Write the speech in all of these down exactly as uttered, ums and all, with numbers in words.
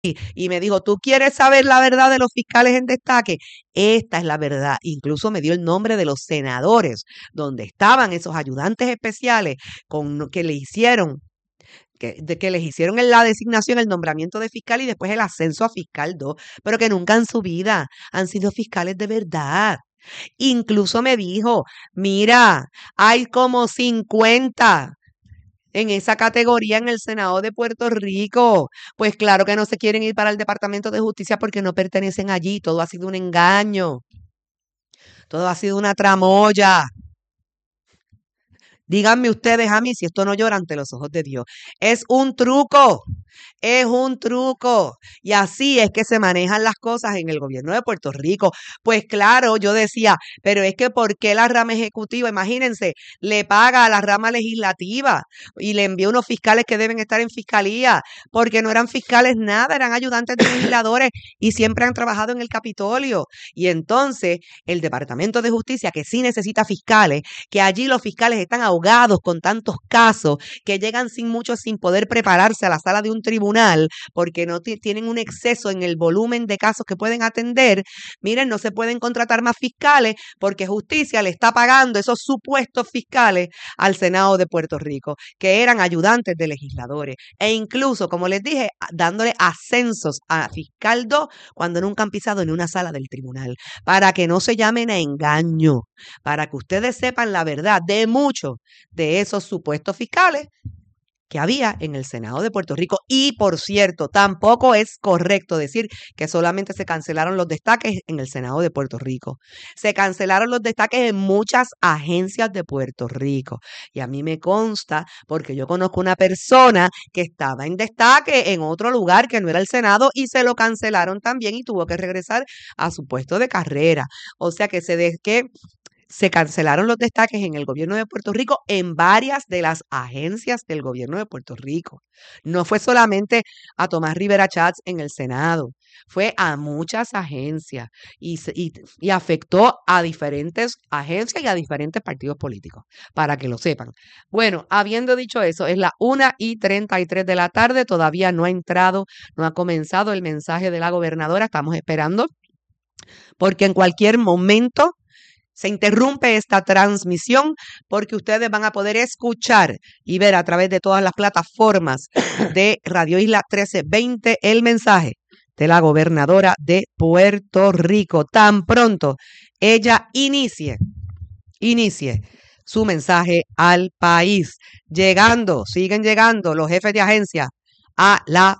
y me dijo, ¿tú quieres saber la verdad de los fiscales en destaque? Esta es la verdad. Incluso me dio el nombre de los senadores, donde estaban esos ayudantes especiales con, que le hicieron, que, de que les hicieron en la designación, el nombramiento de fiscal y después el ascenso a fiscal dos, pero que nunca en su vida han sido fiscales de verdad. Incluso me dijo, mira, hay como cincuenta en esa categoría en el Senado de Puerto Rico. Pues claro que no se quieren ir para el Departamento de Justicia porque no pertenecen allí. Todo ha sido un engaño. Todo ha sido una tramoya. Díganme ustedes a mí si esto no llora ante los ojos de Dios. Es un truco. Es un truco. Y así es que se manejan las cosas en el gobierno de Puerto Rico. Pues claro, yo decía, pero es que ¿por qué la rama ejecutiva, imagínense, le paga a la rama legislativa y le envía unos fiscales que deben estar en fiscalía? Porque no eran fiscales nada, eran ayudantes de legisladores y siempre han trabajado en el Capitolio. Y entonces el Departamento de Justicia, que sí necesita fiscales, que allí los fiscales están ahogados con tantos casos, que llegan sin mucho, sin poder prepararse a la sala de un tribunal porque no tienen un exceso en el volumen de casos que pueden atender. Miren, no se pueden contratar más fiscales porque justicia le está pagando esos supuestos fiscales al Senado de Puerto Rico, que eran ayudantes de legisladores e incluso, como les dije, dándole ascensos a fiscal dos cuando nunca han pisado ni una sala del tribunal, para que no se llamen a engaño, para que ustedes sepan la verdad de muchos de esos supuestos fiscales que había en el Senado de Puerto Rico. Y, por cierto, tampoco es correcto decir que solamente se cancelaron los destaques en el Senado de Puerto Rico. Se cancelaron los destaques en muchas agencias de Puerto Rico. Y a mí me consta, porque yo conozco una persona que estaba en destaque en otro lugar que no era el Senado y se lo cancelaron también y tuvo que regresar a su puesto de carrera. O sea que se de que se cancelaron los destaques en el gobierno de Puerto Rico en varias de las agencias del gobierno de Puerto Rico. No fue solamente a Tomás Rivera Chats en el Senado, fue a muchas agencias y, y, y afectó a diferentes agencias y a diferentes partidos políticos, para que lo sepan. Bueno, habiendo dicho eso, es la una y treinta y tres de la tarde, todavía no ha entrado, no ha comenzado el mensaje de la gobernadora, estamos esperando, porque en cualquier momento se interrumpe esta transmisión porque ustedes van a poder escuchar y ver a través de todas las plataformas de Radio Isla trece veinte el mensaje de la gobernadora de Puerto Rico. Tan pronto ella inicie, inicie su mensaje al país. Llegando, siguen llegando los jefes de agencia a la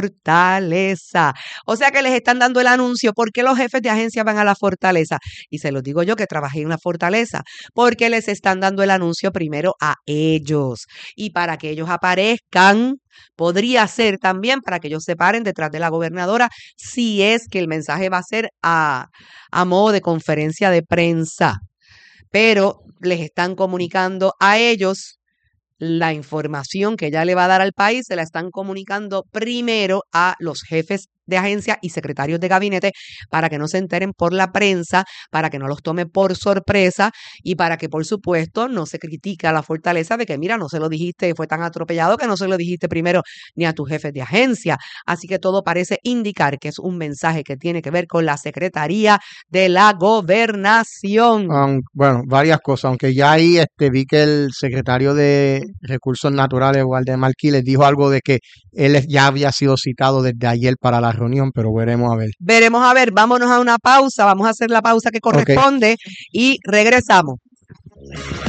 fortaleza. O sea que les están dando el anuncio. ¿Por qué los jefes de agencia van a la fortaleza? Y se los digo yo que trabajé en la fortaleza. Porque les están dando el anuncio primero a ellos. Y para que ellos aparezcan, podría ser también para que ellos se paren detrás de la gobernadora si es que el mensaje va a ser a, a modo de conferencia de prensa. Pero les están comunicando a ellos la información que ella le va a dar al país, se la están comunicando primero a los jefes de agencia y secretarios de gabinete para que no se enteren por la prensa, para que no los tome por sorpresa y para que, por supuesto, no se critique a la fortaleza de que, mira, no se lo dijiste, fue tan atropellado que no se lo dijiste primero ni a tus jefes de agencia. Así que todo parece indicar que es un mensaje que tiene que ver con la Secretaría de la Gobernación. Um, bueno, varias cosas, aunque ya ahí este, vi que el secretario de Recursos Naturales, Waldemar Quiles, dijo algo de que él ya había sido citado desde ayer para la reunión, pero veremos a ver. Veremos a ver, vámonos a una pausa, vamos a hacer la pausa que corresponde okay. Y regresamos.